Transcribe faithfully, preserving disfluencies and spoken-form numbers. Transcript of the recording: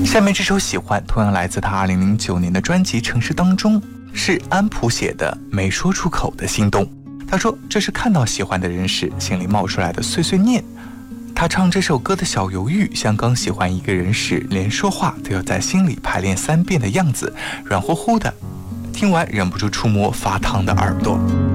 下面这首喜欢同样来自他二零零九年的专辑《城市》当中，是安普写的没说出口的心动。他说这是看到喜欢的人时心里冒出来的碎碎念。他唱这首歌的小犹豫，像刚喜欢一个人时连说话都要在心里排练三遍的样子，软乎乎的，听完忍不住触摸发烫的耳朵。